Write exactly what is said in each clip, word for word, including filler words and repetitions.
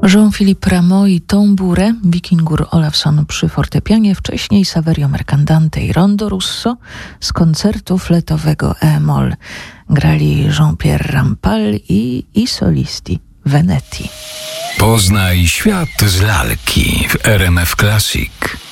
Jean-Philippe Rameau i Tambouré, Wikingur Olafsson przy fortepianie, wcześniej Saverio Mercandante i Rondo Russo z koncertu fletowego E-moll. Grali Jean-Pierre Rampal i i solisti Veneti. Poznaj świat z lalki w R M F Classic.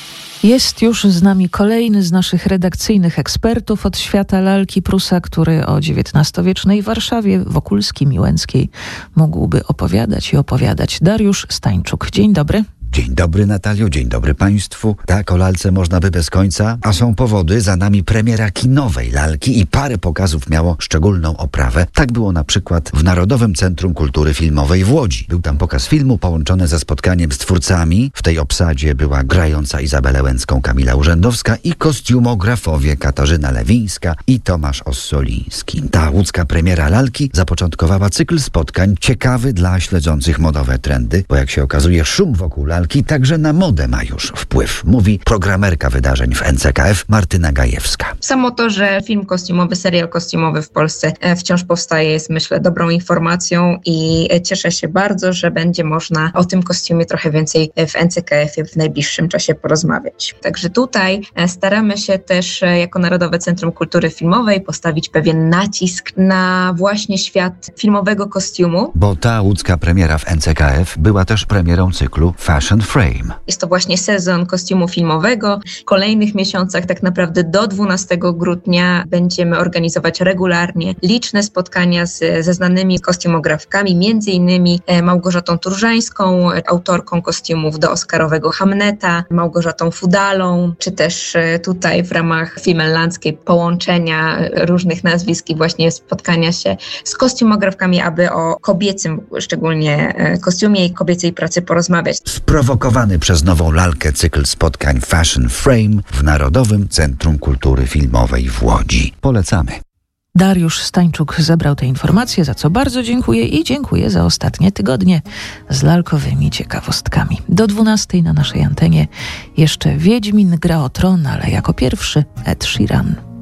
Jest już z nami kolejny z naszych redakcyjnych ekspertów od świata lalki Prusa, który o dziewiętnastowiecznej Warszawie, Wokulskim i Łęckiej mógłby opowiadać i opowiadać. Dariusz Stańczuk. Dzień dobry. Dzień dobry, Natalio, dzień dobry Państwu. Tak, o lalce można by bez końca, a są powody. Za nami premiera kinowej lalki i parę pokazów miało szczególną oprawę. Tak było na przykład w Narodowym Centrum Kultury Filmowej w Łodzi. Był tam pokaz filmu połączony ze spotkaniem z twórcami. W tej obsadzie była grająca Izabelę Łęcką Kamila Urzędowska i kostiumografowie Katarzyna Lewińska i Tomasz Ossoliński. Ta łódzka premiera lalki zapoczątkowała cykl spotkań ciekawy dla śledzących modowe trendy, bo jak się okazuje, szum wokół lalki także na modę ma już wpływ, mówi programerka wydarzeń w N C K F Martyna Gajewska. Samo to, że film kostiumowy, serial kostiumowy w Polsce wciąż powstaje, jest, myślę, dobrą informacją i cieszę się bardzo, że będzie można o tym kostiumie trochę więcej w N C K F-ie w najbliższym czasie porozmawiać. Także tutaj staramy się też jako Narodowe Centrum Kultury Filmowej postawić pewien nacisk na właśnie świat filmowego kostiumu. Bo ta łódzka premiera w N C K F była też premierą cyklu Fashion Frame. Jest to właśnie sezon kostiumu filmowego. W kolejnych miesiącach, tak naprawdę do dwunastego grudnia, będziemy organizować regularnie liczne spotkania z, ze znanymi kostiumografkami, między innymi Małgorzatą Turżańską, autorką kostiumów do oscarowego Hamneta, Małgorzatą Fudalą, czy też tutaj w ramach Filmlandzkiej połączenia różnych nazwisk i właśnie spotkania się z kostiumografkami, aby o kobiecym szczególnie kostiumie i kobiecej pracy porozmawiać. Sprowokowany przez nową lalkę cykl spotkań Fashion Frame w Narodowym Centrum Kultury Filmowej w Łodzi. Polecamy. Dariusz Stańczuk zebrał te informacje, za co bardzo dziękuję i dziękuję za ostatnie tygodnie z lalkowymi ciekawostkami. Do dwunastej na naszej antenie jeszcze Wiedźmin gra o tron, ale jako pierwszy Ed Sheeran.